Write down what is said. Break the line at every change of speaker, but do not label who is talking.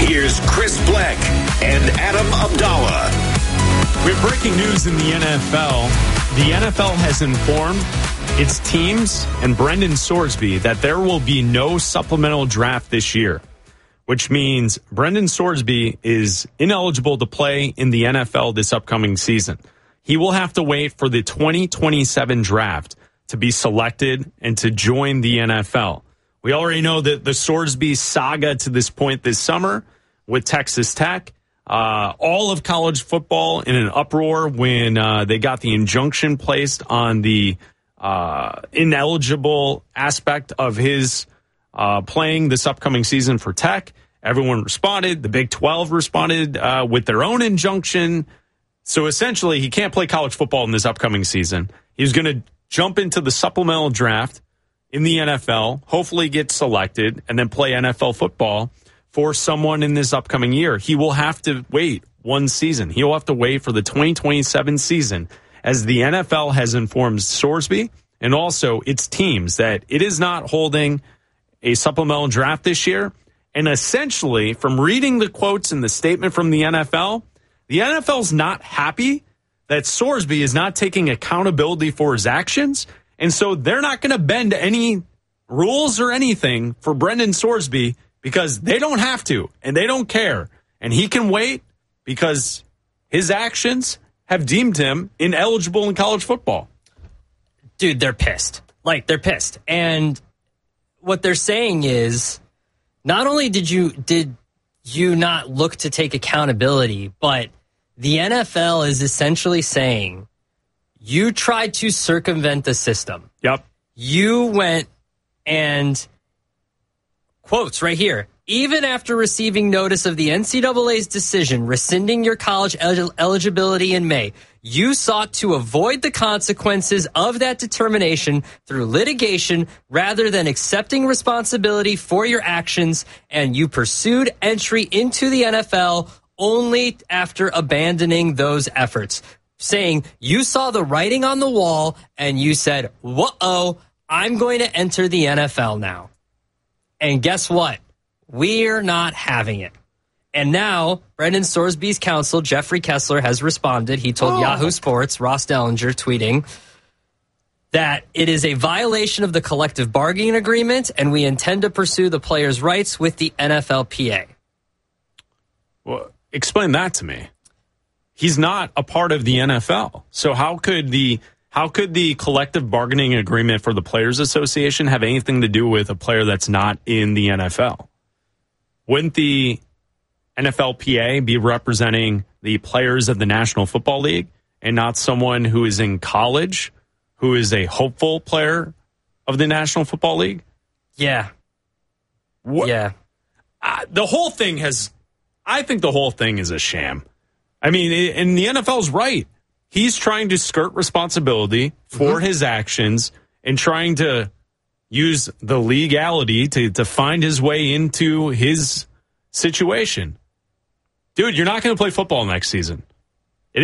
Here's Chris Black and Adam Abdallah.
We have breaking news in the NFL. The NFL has informed its teams and Brendan Sorsby that there will be no supplemental draft this year, which means Brendan Sorsby is ineligible to play in the NFL this upcoming season. He will have to wait for the 2027 draft to be selected and to join the NFL. We already know that the Sorsby saga to this point this summer with Texas Tech, all of college football in an uproar when they got the injunction placed on the ineligible aspect of his playing this upcoming season for Tech. Everyone responded. The Big 12 responded with their own injunction. So essentially, he can't play college football in this upcoming season. He's going to jump into the supplemental draft in the NFL, hopefully get selected, and then play NFL football for someone in this upcoming year. He will have to wait one season. He will have to wait for the 2027 season, as the NFL has informed Sorsby and also its teams that it is not holding a supplemental draft this year. And essentially, from reading the quotes in the statement from the NFL's not happy that Sorsby is not taking accountability for his actions. And so they're not going to bend any rules or anything for Brendan Sorsby because they don't have to and they don't care. And he can wait because his actions have deemed him ineligible in college football.
Dude, they're pissed. They're pissed. And what they're saying is not only did you not look to take accountability, but the NFL is essentially saying you tried to circumvent the system.
Yep.
You went and, quotes right here, even after receiving notice of the NCAA's decision rescinding your college eligibility in May, you sought to avoid the consequences of that determination through litigation rather than accepting responsibility for your actions, and you pursued entry into the NFL only after abandoning those efforts. Saying you saw the writing on the wall and you said, whoa, I'm going to enter the NFL now. And guess what? We're not having it. And now Brendan Sorsby's counsel, Jeffrey Kessler, has responded. He told Yahoo Sports, Ross Dellinger, tweeting that it is a violation of the collective bargaining agreement and we intend to pursue the players' rights with the NFLPA.
Well, explain that to me. He's not a part of the NFL. So how could the collective bargaining agreement for the Players Association have anything to do with a player that's not in the NFL? Wouldn't the NFLPA be representing the players of the National Football League and not someone who is in college, who is a hopeful player of the National Football League?
Yeah.
Yeah. The whole thing I think the whole thing is a sham. I mean, and the NFL's right. He's trying to skirt responsibility for his actions and trying to use the legality to find his way into his situation. Dude, you're not going to play football next season.